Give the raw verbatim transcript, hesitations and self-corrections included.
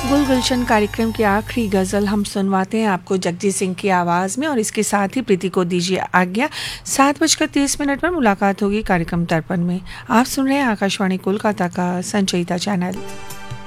गुल गुलशन कार्यक्रम की आखिरी गज़ल हम सुनवाते हैं आपको जगजीत सिंह की आवाज़ में और इसके साथ ही प्रीति को दीजिए आज्ञा। सात बजकर तीस मिनट पर मुलाकात होगी कार्यक्रम दर्पण में। आप सुन रहे हैं आकाशवाणी कोलकाता का संचयिता चैनल।